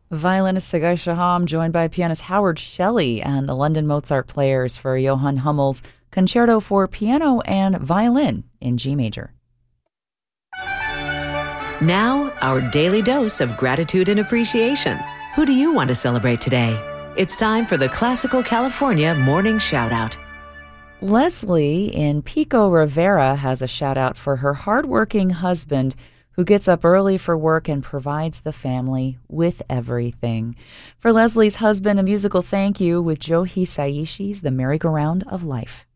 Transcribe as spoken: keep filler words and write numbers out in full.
Violinist Sagai Shaham joined by pianist Howard Shelley and the London Mozart Players for Johann Hummel's Concerto for Piano and Violin in G major. Now, our daily dose of gratitude and appreciation. Who do you want to celebrate today? It's time for the Classical California Morning Shout-Out. Leslie in Pico Rivera has a shout-out for her hardworking husband who gets up early for work and provides the family with everything. For Leslie's husband, a musical thank you with Joe Hisaishi's The Merry-Go-Round of Life.